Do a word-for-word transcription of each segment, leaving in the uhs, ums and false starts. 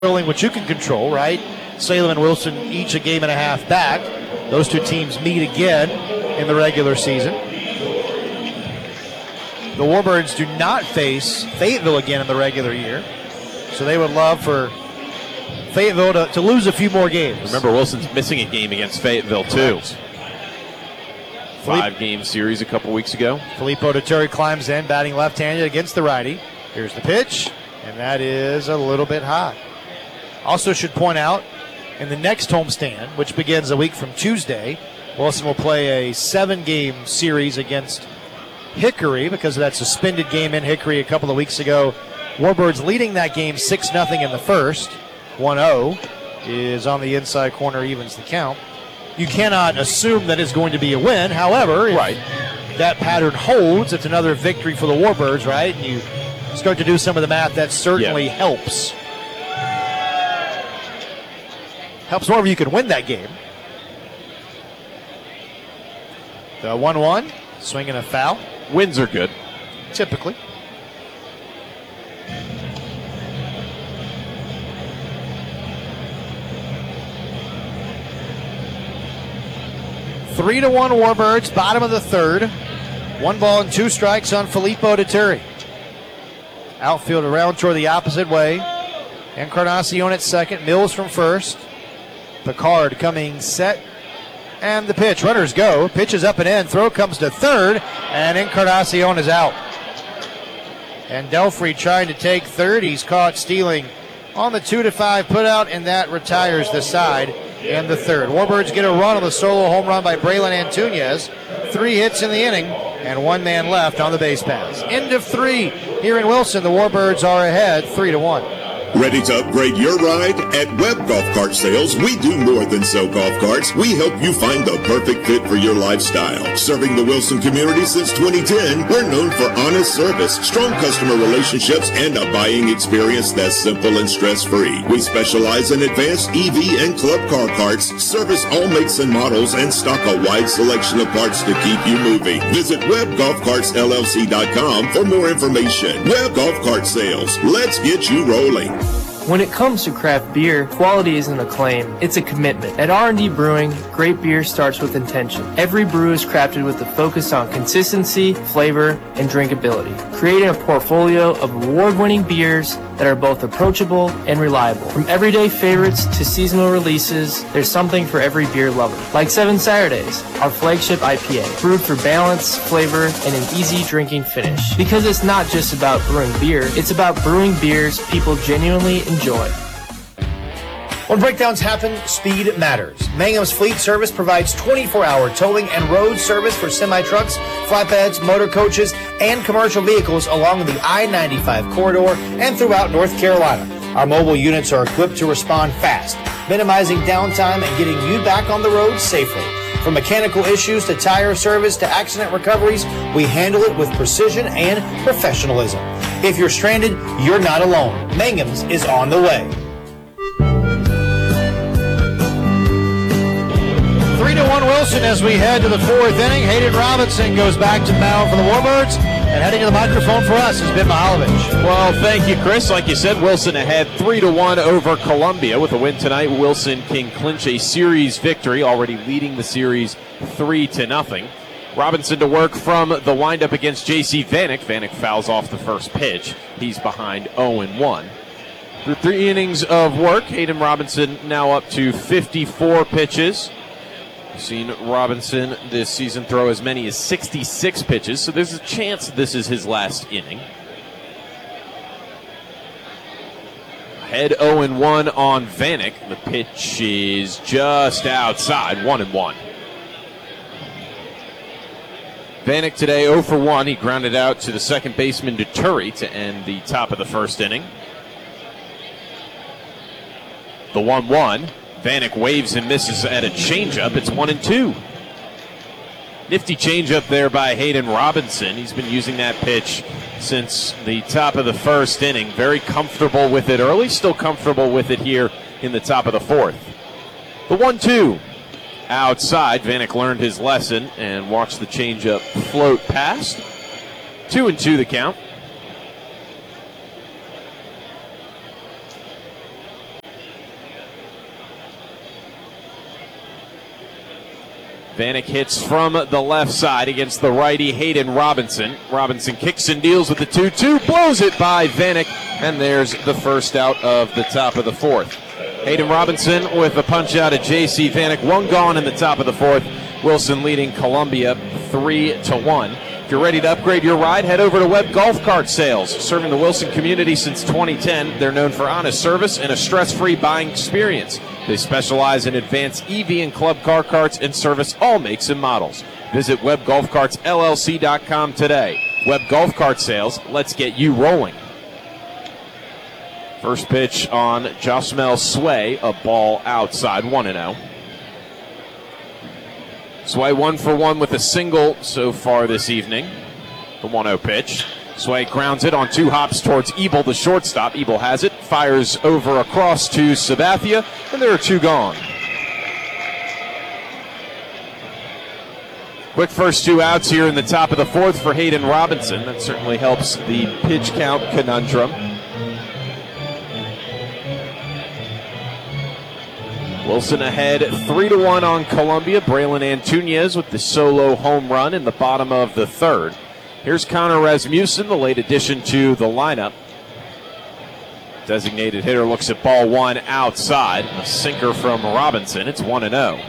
what you can control, right? Salem and Wilson each a game and a half back. Those two teams meet again in the regular season. The Warbirds do not face Fayetteville again in the regular year, so they would love for Fayetteville to, to lose a few more games. Remember, Wilson's missing a game against Fayetteville, too. Right. Five-game series a couple weeks ago. Filippo Deterri climbs in, batting left-handed against the righty. Here's the pitch, and that is a little bit high. Also should point out, in the next homestand, which begins a week from Tuesday, Wilson will play a seven-game series against Hickory because of that suspended game in Hickory a couple of weeks ago. Warbirds leading that game six nothing in the first. one oh is on the inside corner, evens the count. You cannot assume that it's going to be a win. However, if right. that pattern holds, it's another victory for the Warbirds, right? And you start to do some of the math, that certainly yeah. helps. Helps more if you can win that game. The one one, swinging a foul. Wins are good. Typically. Three to one Warbirds, bottom of the third. One ball and two strikes on Filippo Deterri. Outfield around toward the opposite way. Encarnacion at second, Mills from first. Picard coming set, and the pitch. Runners go. Pitch is up and in. Throw comes to third, and Encarnacion is out. And Delfrey trying to take third. He's caught stealing on the two to five putout, and that retires the side in the third. Warbirds get a run on the solo home run by Braylon Antunez. Three hits in the inning, and one man left on the base paths. End of three here in Wilson. The Warbirds are ahead, three to one. Ready to upgrade your ride? At Webb Golf Cart Sales, we do more than sell golf carts. We help you find the perfect fit for your lifestyle. Serving the Wilson community since twenty ten, we're known for honest service, strong customer relationships, and a buying experience that's simple and stress-free. We specialize in advanced E V and club car carts, service all makes and models, and stock a wide selection of parts to keep you moving. Visit Webb Golf Carts L L C dot com for more information. Webb Golf Cart Sales. Let's get you rolling. When it comes to craft beer, quality isn't a claim, it's a commitment. At R and D Brewing, great beer starts with intention. Every brew is crafted with a focus on consistency, flavor, and drinkability, creating a portfolio of award-winning beers that are both approachable and reliable. From everyday favorites to seasonal releases, there's something for every beer lover. Like Seven Saturdays, our flagship I P A, brewed for balance, flavor, and an easy drinking finish. Because it's not just about brewing beer, it's about brewing beers people genuinely enjoy. When breakdowns happen, speed matters. Mangum's Fleet Service provides twenty-four hour towing and road service for semi-trucks, flatbeds, motor coaches, and commercial vehicles along the I ninety-five corridor and throughout North Carolina. Our mobile units are equipped to respond fast, minimizing downtime and getting you back on the road safely. From mechanical issues to tire service to accident recoveries, we handle it with precision and professionalism. If you're stranded, you're not alone. Mangum's is on the way. three to one Wilson as we head to the fourth inning. Hayden Robinson goes back to the mound for the Warbirds. And heading to the microphone for us is Ben Mihalovich. Well, thank you, Chris. Like you said, Wilson ahead three to one over Columbia. With a win tonight, Wilson can clinch a series victory, already leading the series three to nothing. Robinson to work from the windup against J C Vanek. Vanek fouls off the first pitch. He's behind oh and one. Through three innings of work, Hayden Robinson now up to fifty-four pitches. We've seen Robinson this season throw as many as sixty-six pitches, so there's a chance this is his last inning. Ahead oh and one on Vanek. The pitch is just outside, one and one. Vanek today oh for one. He grounded out to the second baseman Deterri to end the top of the first inning. The one one. Vanek waves and misses at a changeup. It's one and two. Nifty changeup there by Hayden Robinson. He's been using that pitch since the top of the first inning. Very comfortable with it early, still comfortable with it here in the top of the fourth. The one two. Outside, Vanek learned his lesson and watched the changeup float past. Two and two the count. Vanek hits from the left side against the righty Hayden Robinson. Robinson kicks and deals with the two two, blows it by Vanek, and there's the first out of the top of the fourth. Hayden Robinson with a punch out of J C Vanek, one gone in the top of the fourth. Wilson leading Columbia three to one. If you're ready to upgrade your ride, head over to Webb Golf Cart Sales. Serving the Wilson community since twenty ten, they're known for honest service and a stress-free buying experience. They specialize in advanced E V and club car carts and service all makes and models. Visit Webb Golf Carts L L C dot com today. Webb Golf Cart Sales, let's get you rolling. First pitch on Josmel Sway, a ball outside, one and oh. Sway one for one with a single so far this evening. The one oh pitch. Sway grounds it on two hops towards Ebel, the shortstop. Ebel has it, fires over across to Sabathia, and there are two gone. Quick first two outs here in the top of the fourth for Hayden Robinson. That certainly helps the pitch count conundrum. Wilson ahead three to one on Columbia. Braylon Antunez with the solo home run in the bottom of the third. Here's Connor Rasmussen, the late addition to the lineup. Designated hitter looks at ball one outside. A sinker from Robinson. It's one and oh.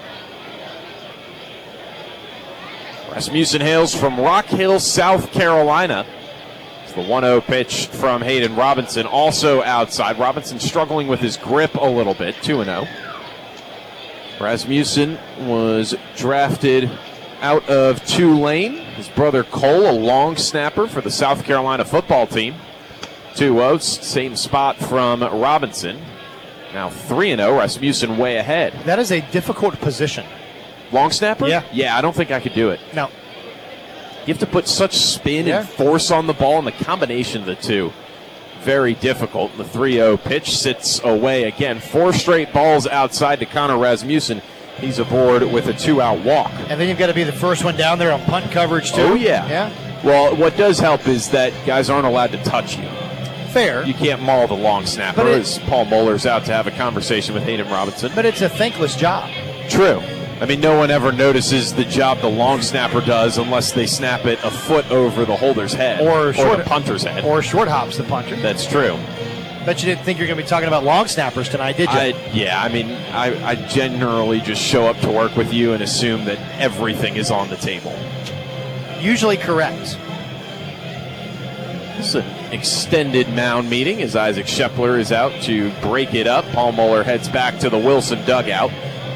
Rasmussen hails from Rock Hill, South Carolina. It's the one oh pitch from Hayden Robinson, also outside. Robinson struggling with his grip a little bit, two and oh. Rasmussen was drafted out of Tulane. His brother Cole, a long snapper for the South Carolina football team. two oh, same spot from Robinson. Now three and oh, Rasmussen way ahead. That is a difficult position. Long snapper? Yeah. Yeah, I don't think I could do it. No. You have to put such spin Yeah. and force on the ball, and the combination of the two, very difficult. The three oh pitch sits away again. Four straight balls outside to Connor Rasmussen. He's aboard with a two-out walk. And then you've got to be the first one down there on punt coverage, too. Oh, yeah. Yeah? Well, what does help is that guys aren't allowed to touch you. Fair. You can't maul the long snapper, But it- as Paul Moeller's out to have a conversation with Hayden Robinson. But it's a thankless job. True. I mean, no one ever notices the job the long snapper does unless they snap it a foot over the holder's head Or short- the punter's head. Or short hops the puncher. That's true. Bet you didn't think you were going to be talking about long snappers tonight, did you? I, yeah, I mean, I, I generally just show up to work with you and assume that everything is on the table. Usually correct. This is an extended mound meeting as Isaac Schepler is out to break it up. Paul Moeller heads back to the Wilson dugout.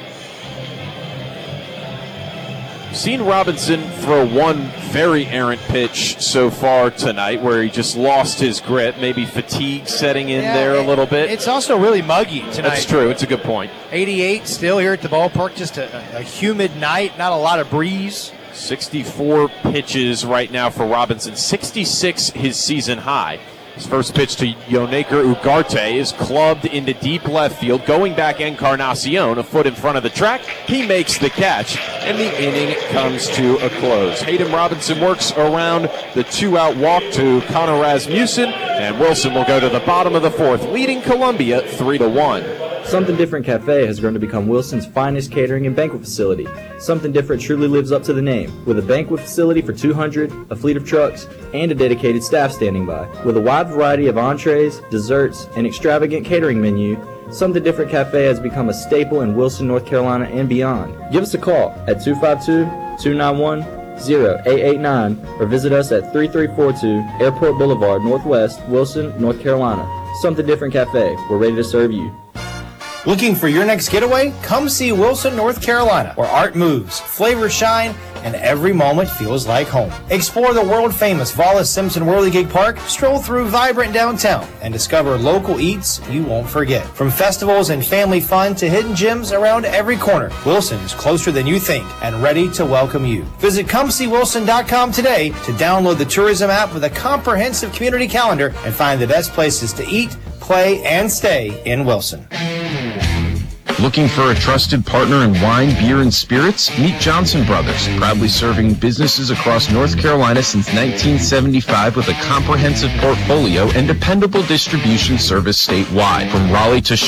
Seen Robinson throw one very errant pitch so far tonight where he just lost his grip, maybe fatigue setting in Yeah, there a it- little bit. It's also really muggy tonight. That's true. It's a good point. eighty-eight still here at the ballpark. Just a, a humid night. Not a lot of breeze. sixty-four pitches right now for Robinson. sixty-six his season high. His first pitch to Yonaker Ugarte is clubbed into deep left field. Going back Encarnacion, a foot in front of the track. He makes the catch, and the inning comes to a close. Hayden Robinson works around the two-out walk to Connor Rasmussen, and Wilson will go to the bottom of the fourth, leading Columbia three to one. Something Different Cafe has grown to become Wilson's finest catering and banquet facility. Something Different truly lives up to the name, with a banquet facility for two hundred, a fleet of trucks, and a dedicated staff standing by. With a wide variety of entrees, desserts, and extravagant catering menu, Something Different Cafe has become a staple in Wilson, North Carolina, and beyond. Give us a call at two five two, two nine one, zero eight eight nine or visit us at thirty-three forty-two Airport Boulevard, Northwest, Wilson, North Carolina. Something Different Cafe. We're ready to serve you. Looking for your next getaway? Come see Wilson, North Carolina, where art moves, flavors shine, and every moment feels like home. Explore the world-famous Wallace Simpson Whirligig Park, stroll through vibrant downtown, and discover local eats you won't forget. From festivals and family fun to hidden gems around every corner, Wilson is closer than you think and ready to welcome you. Visit come see wilson dot com today to download the tourism app with a comprehensive community calendar and find the best places to eat, play, and stay in Wilson. Looking for a trusted partner in wine, beer, and spirits? Meet Johnson Brothers, proudly serving businesses across North Carolina since nineteen seventy-five with a comprehensive portfolio and dependable distribution service statewide. From Raleigh to